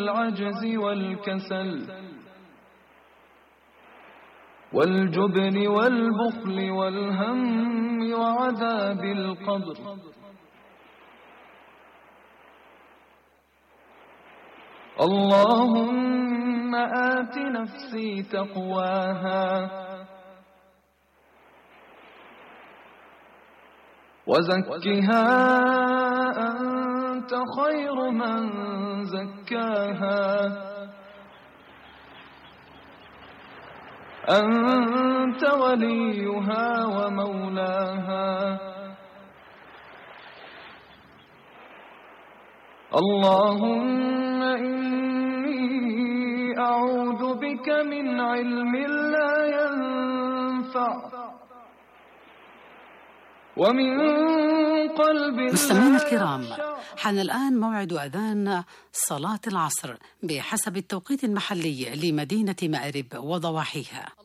العجز والكسل والجبن والبخل والهم وعذاب القبر. اللهم آت نفسي تقواها وزكها أنت خير من زكاها، أنت وليها ومولاها. اللهم إني أعوذ بك من علم لا ينفع ومن قلب لا يخشع. مستمعينا الكرام، حان الآن موعد أذان صلاة العصر بحسب التوقيت المحلي لمدينة مأرب وضواحيها.